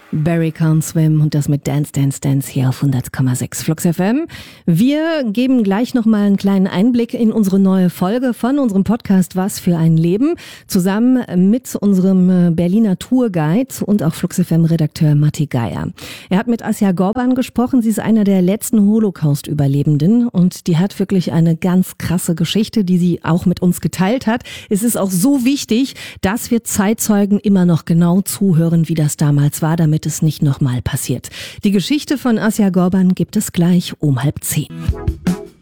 Barry Can't Swim und das mit Dance, Dance, Dance hier auf 100,6 Flux FM. Wir geben gleich nochmal einen kleinen Einblick in unsere neue Folge von unserem Podcast Was für ein Leben, zusammen mit unserem Berliner Tourguide und auch Flux FM-Redakteur Matti Geier. Er hat mit Asja Gorban gesprochen, sie ist einer der letzten Holocaust-Überlebenden und die hat wirklich eine ganz krasse Geschichte, die sie auch mit uns geteilt hat. Es ist auch so wichtig, dass wir Zeitzeugen immer noch genau zuhören, wie das damals war, damit es nicht nochmal passiert. Die Geschichte von Asja Gorban gibt es gleich um 9:30.